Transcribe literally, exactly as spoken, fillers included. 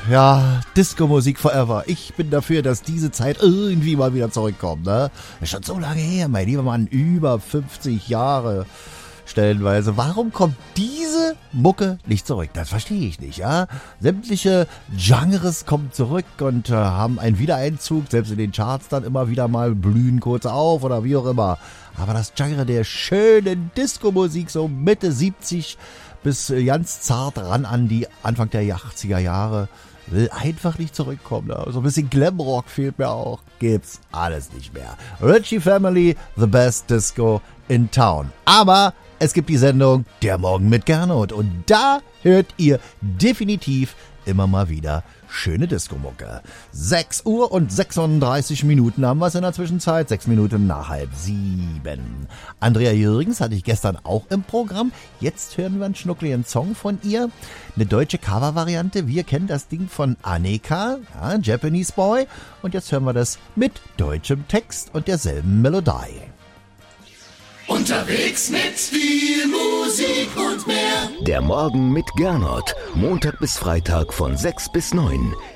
ja, Disco-Musik forever. Ich bin dafür, dass diese Zeit irgendwie mal wieder zurückkommt, ne? Ist schon so lange her, mein lieber Mann, über fünfzig Jahre stellenweise. Warum kommt diese Mucke nicht zurück? Das verstehe ich nicht, ja? Sämtliche Genres kommen zurück und äh, haben einen Wiedereinzug, selbst in den Charts dann immer wieder mal blühen kurz auf oder wie auch immer. Aber das Genre der schönen Disco-Musik, so Mitte siebzig bis äh, ganz zart ran an die Anfang der achtziger Jahre, will einfach nicht zurückkommen. Ne? So ein bisschen Glamrock fehlt mir auch. Gibt's alles nicht mehr. Ritchie Family, the best disco in town. Aber es gibt die Sendung Der Morgen mit Gernot und da hört ihr definitiv immer mal wieder schöne Disco-Mucke. sechs Uhr und sechsunddreißig Minuten haben wir es in der Zwischenzeit. sechs Minuten nach halb sieben. Andrea Jürgens hatte ich gestern auch im Programm. Jetzt hören wir einen schnuckligen Song von ihr. Eine deutsche Cover-Variante. Wir kennen das Ding von Aneka, ja, Japanese Boy. Und jetzt hören wir das mit deutschem Text und derselben Melodie. Unterwegs mit viel Musik und mehr. Der Morgen mit Gernot. Montag bis Freitag von sechs bis neun.